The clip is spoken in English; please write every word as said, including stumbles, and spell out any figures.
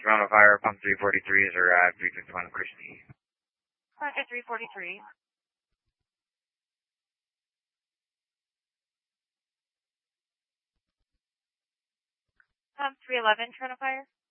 Toronto Fire, pump three forty-three is arrived, three fifty-one Christie. Roger, three forty-three. Pump three eleven, Toronto Fire.